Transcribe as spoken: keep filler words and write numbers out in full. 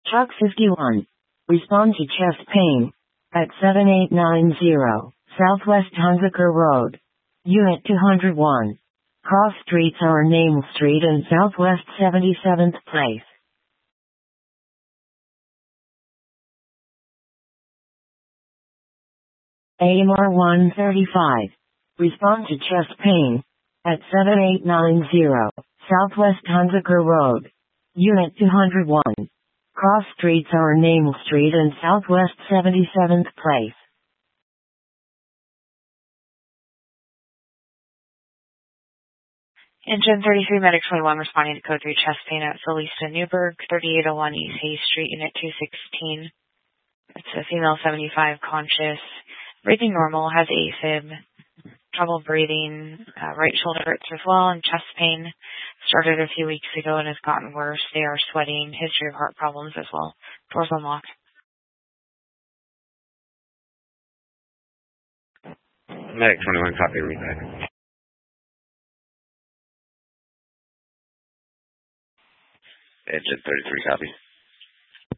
Truck fifty-one. Respond to chest pain at seven eight nine zero Southwest Hunziker Road. Unit two hundred one. Cross streets are Name Street and Southwest seventy-seventh Place. A M R one thirty-five. Respond to chest pain at seven eight nine zero Southwest Hunziker Road. Unit two hundred one. Cross streets are Name Street and Southwest seventy-seventh Place. Engine thirty-three, Medic twenty-one, responding to code three chest pain at Celesta Newburgh, thirty-eight oh one East Hayes Street, Unit two sixteen. It's a female seventy-five, conscious, breathing normal, has AFib, trouble breathing, uh, right shoulder hurts as well, and chest pain. Started a few weeks ago and has gotten worse. They are sweating, history of heart problems as well. Doors unlocked. Medic twenty-one, copy, read back. Engine thirty-three, copy.